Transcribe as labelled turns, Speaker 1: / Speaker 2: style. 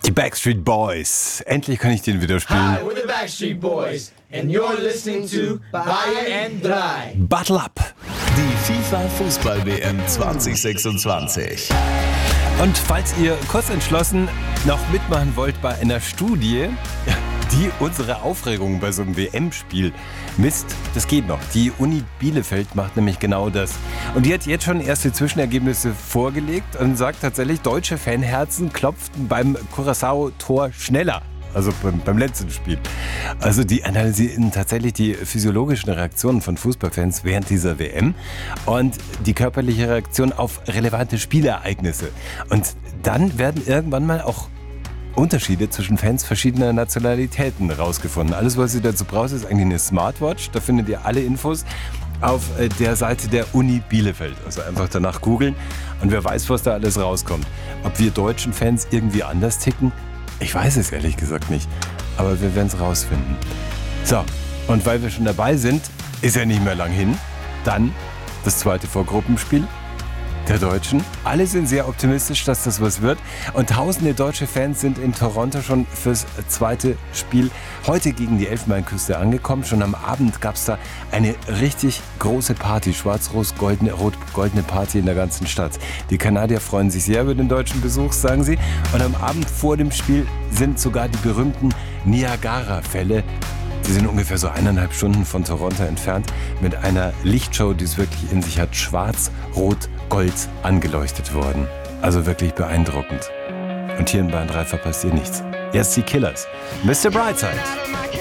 Speaker 1: Die Backstreet Boys. Endlich kann ich den wieder spielen.
Speaker 2: Hi, we're the Backstreet Boys and you're listening to Bayern 3.
Speaker 1: Battle Up.
Speaker 3: Die FIFA-Fußball-WM 2026.
Speaker 1: Und falls ihr kurz entschlossen noch mitmachen wollt bei einer Studie, die unsere Aufregung bei so einem WM-Spiel misst, das geht noch. Die Uni Bielefeld macht nämlich genau das. Und die hat jetzt schon erste Zwischenergebnisse vorgelegt und sagt tatsächlich, deutsche Fanherzen klopften beim Curaçao-Tor schneller. Also beim letzten Spiel. Also die analysieren tatsächlich die physiologischen Reaktionen von Fußballfans während dieser WM und die körperliche Reaktion auf relevante Spielereignisse. Und dann werden irgendwann mal auch Unterschiede zwischen Fans verschiedener Nationalitäten rausgefunden. Alles, was ihr dazu braucht, ist eigentlich eine Smartwatch. Da findet ihr alle Infos auf der Seite der Uni Bielefeld. Also einfach danach googeln und wer weiß, was da alles rauskommt. Ob wir deutschen Fans irgendwie anders ticken? Ich weiß es ehrlich gesagt nicht. Aber wir werden es rausfinden. So, und weil wir schon dabei sind, ist ja nicht mehr lang hin. Dann das zweite Vorgruppenspiel der Deutschen. Alle sind sehr optimistisch, dass das was wird. Und tausende deutsche Fans sind in Toronto schon fürs zweite Spiel heute gegen die Elfenbeinküste angekommen. Schon am Abend gab es da eine richtig große Party. Schwarz-Rot-Goldene Party in der ganzen Stadt. Die Kanadier freuen sich sehr über den deutschen Besuch, sagen sie. Und am Abend vor dem Spiel sind sogar die berühmten Niagara-Fälle. Sie sind ungefähr so 1,5 Stunden von Toronto entfernt mit einer Lichtshow, die es wirklich in sich hat, schwarz-rot-gold angeleuchtet worden. Also wirklich beeindruckend. Und hier in Bayern 3 verpasst ihr nichts. Erst die Killers. Mr. Brightside.